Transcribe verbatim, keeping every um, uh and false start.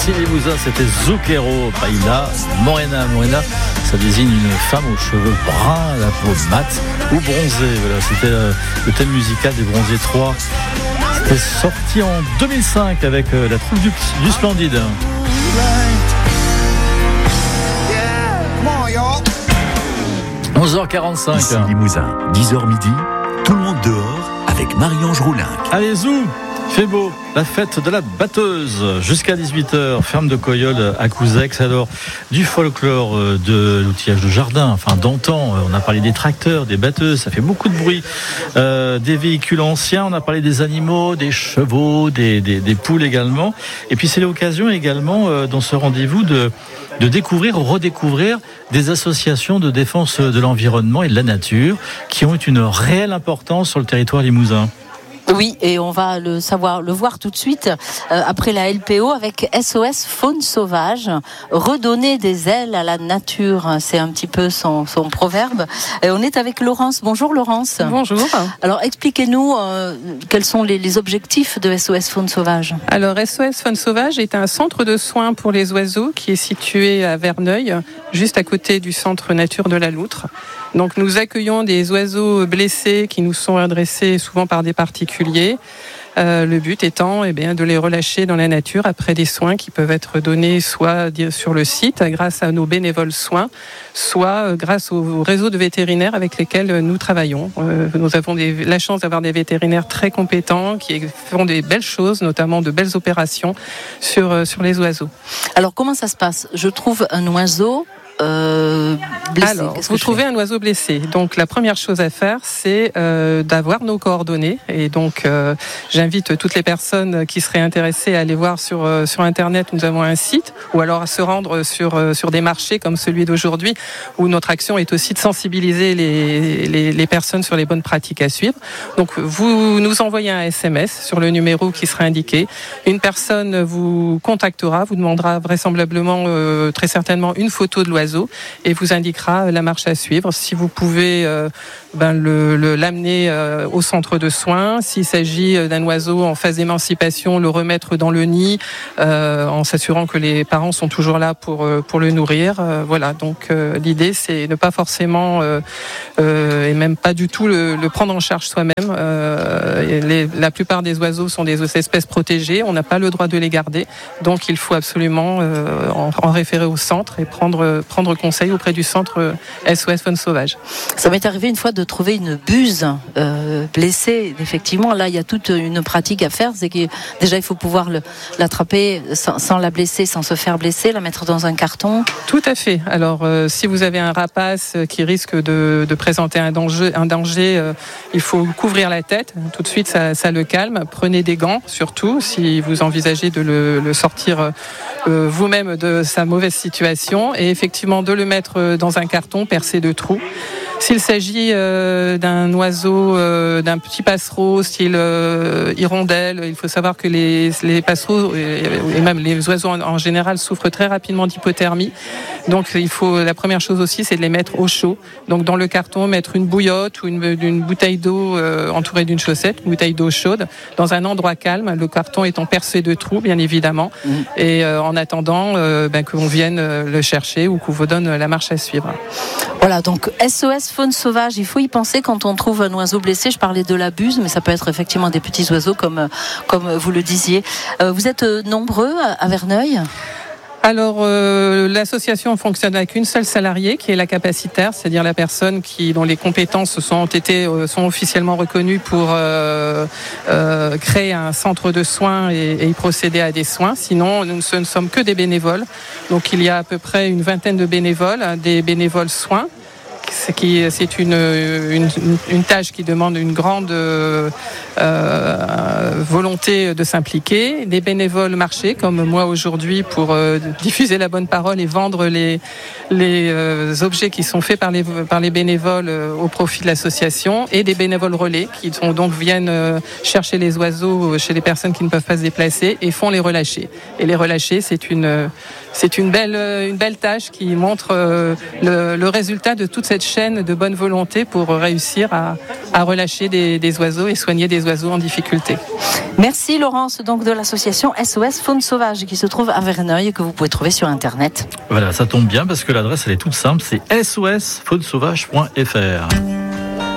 Ici Limousin, c'était Zucchero, Baila, Morena. Morena, ça désigne une femme aux cheveux bruns, la peau mate ou bronzée. Voilà, c'était le thème musical des Bronzés trois. C'était sorti en deux mille cinq avec la troupe du, du Splendide. onze heures quarante-cinq. Ici Limousin, dix heures midi, tout le monde dehors avec Marie-Ange Roulinck. Allez, zou, fait beau, la fête de la batteuse jusqu'à dix-huit heures, ferme de Coyolles à Couzex. Alors, du folklore, de l'outillage de jardin, enfin d'antan, on a parlé des tracteurs, des batteuses, ça fait beaucoup de bruit, euh, des véhicules anciens, on a parlé des animaux, des chevaux, des, des, des poules également. Et puis c'est l'occasion également euh, dans ce rendez-vous de de découvrir ou redécouvrir des associations de défense de l'environnement et de la nature qui ont une réelle importance sur le territoire limousin. Oui, et on va le savoir, le voir tout de suite euh, après la L P O avec S O S Faune Sauvage. Redonner des ailes à la nature, c'est un petit peu son, son proverbe. Et on est avec Laurence. Bonjour Laurence. Bonjour. Alors expliquez-nous euh, quels sont les, les objectifs de S O S Faune Sauvage. Alors S O S Faune Sauvage est un centre de soins pour les oiseaux qui est situé à Verneuil, juste à côté du centre nature de la Loutre. Donc nous accueillons des oiseaux blessés qui nous sont adressés souvent par des particuliers. Euh, le but étant eh bien, de les relâcher dans la nature après des soins qui peuvent être donnés soit sur le site grâce à nos bénévoles soins, soit grâce au réseau de vétérinaires avec lesquels nous travaillons. Euh, nous avons des, la chance d'avoir des vétérinaires très compétents qui font des belles choses, notamment de belles opérations sur, sur les oiseaux. Alors comment ça se passe ? Je trouve un oiseau Euh, blessé. Alors, vous trouvez un oiseau blessé. Donc, la première chose à faire, c'est euh, d'avoir nos coordonnées. Et donc, euh, j'invite toutes les personnes qui seraient intéressées à aller voir sur euh, sur Internet. Nous avons un site, ou alors à se rendre sur euh, sur des marchés comme celui d'aujourd'hui, où notre action est aussi de sensibiliser les, les les personnes sur les bonnes pratiques à suivre. Donc, vous nous envoyez un S M S sur le numéro qui sera indiqué. Une personne vous contactera, vous demandera vraisemblablement, euh, très certainement, une photo de l'oiseau et vous indiquera la marche à suivre. Si vous pouvez euh, ben le, le, l'amener euh, au centre de soins, s'il s'agit d'un oiseau en phase d'émancipation, le remettre dans le nid euh, en s'assurant que les parents sont toujours là pour, pour le nourrir. Euh, voilà, donc euh, l'idée c'est ne pas forcément euh, euh, et même pas du tout le, le prendre en charge soi-même. Euh, les, la plupart des oiseaux sont des espèces protégées, on n'a pas le droit de les garder, donc il faut absolument euh, en, en référer au centre et prendre prendre conseil auprès du centre S O S Faune Sauvage. Ça m'est arrivé une fois de trouver une buse euh, blessée. Effectivement, là, il y a toute une pratique à faire. C'est que déjà, il faut pouvoir le, l'attraper sans, sans la blesser, sans se faire blesser, la mettre dans un carton. Tout à fait. Alors, euh, si vous avez un rapace qui risque de, de présenter un danger, un danger euh, il faut couvrir la tête. Tout de suite, ça, ça le calme. Prenez des gants, surtout, si vous envisagez de le, le sortir euh, vous-même de sa mauvaise situation. Et effectivement, de le mettre dans un carton percé de trous. S'il s'agit euh, d'un oiseau, euh, d'un petit passereau style euh, hirondelle, il faut savoir que les, les passereaux et, et même les oiseaux en, en général souffrent très rapidement d'hypothermie. Donc il faut, la première chose aussi, c'est de les mettre au chaud. Donc dans le carton, mettre une bouillotte ou une, une bouteille d'eau euh, entourée d'une chaussette, une bouteille d'eau chaude, dans un endroit calme, le carton étant percé de trous, bien évidemment. Mmh. Et euh, en attendant euh, ben, qu'on vienne le chercher ou qu'on vous donne la marche à suivre. Voilà, donc S O S Faune Sauvage, il faut y penser quand on trouve un oiseau blessé. Je parlais de la buse, mais ça peut être effectivement des petits oiseaux comme, comme vous le disiez. Euh, vous êtes nombreux à Verneuil ? Alors, euh, l'association fonctionne avec une seule salariée qui est la capacitaire, c'est-à-dire la personne qui, dont les compétences sont, été, sont officiellement reconnues pour euh, euh, créer un centre de soins et, et y procéder à des soins. Sinon, nous ne sommes que des bénévoles. Donc, il y a à peu près une vingtaine de bénévoles, des bénévoles soins. C'est, qui, c'est une, une, une tâche qui demande une grande euh, volonté de s'impliquer. Des bénévoles marchés, comme moi aujourd'hui, pour euh, diffuser la bonne parole et vendre les, les euh, objets qui sont faits par les, par les bénévoles euh, au profit de l'association. Et des bénévoles relais qui sont, donc viennent euh, chercher les oiseaux chez les personnes qui ne peuvent pas se déplacer et font les relâcher. Et les relâcher, c'est une... C'est une belle, une belle tâche qui montre euh, le, le résultat de toute cette chaîne de bonne volonté pour réussir à, à relâcher des, des oiseaux et soigner des les oiseaux en difficulté. Merci Laurence, donc de l'association S O S Faune Sauvage qui se trouve à Verneuil et que vous pouvez trouver sur internet. Voilà, ça tombe bien parce que l'adresse elle est toute simple, c'est S O S faune sauvage point F R.